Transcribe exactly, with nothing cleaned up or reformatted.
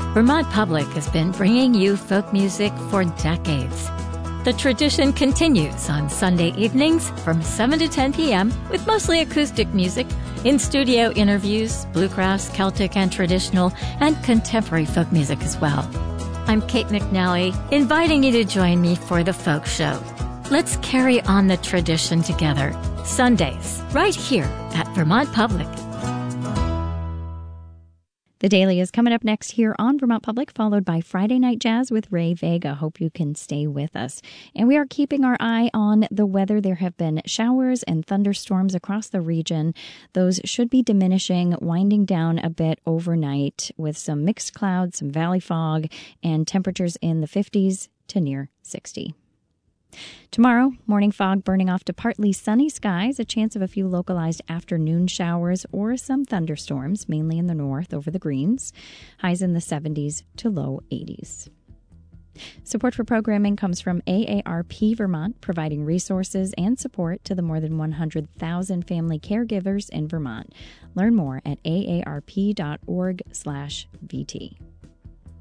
Vermont Public has been bringing you folk music for decades. The tradition continues on Sunday evenings from seven to ten p.m. with mostly acoustic music, in-studio interviews, bluegrass, Celtic and traditional, and contemporary folk music as well. I'm Kate McNally, inviting you to join me for The Folk Show. Let's carry on the tradition together. Sundays, right here at Vermont Public. The Daily is coming up next here on Vermont Public, followed by Friday Night Jazz with Ray Vega. Hope you can stay with us. And we are keeping our eye on the weather. There have been showers and thunderstorms across the region. Those should be diminishing, winding down a bit overnight with some mixed clouds, some valley fog, and temperatures in the fifties to near sixty. Tomorrow, morning fog burning off to partly sunny skies, a chance of a few localized afternoon showers or some thunderstorms, mainly in the north over the Greens. Highs in the seventies to low eighties. Support for programming comes from A A R P Vermont, providing resources and support to the more than one hundred thousand family caregivers in Vermont. Learn more at A A R P dot org slash V T.